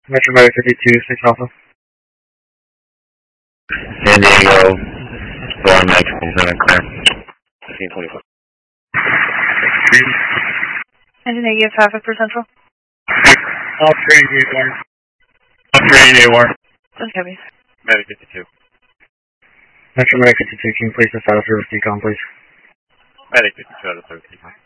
Metro Medic 52, 6 Alpha. San Diego, Foreign Mike, Lieutenant Claire. 1524. Engine negative traffic for Central. All training A1. All training A1. That's heavy. Medic 52. Metro Medic 52, can you please the status service decon, please? Medic 52 out of 13.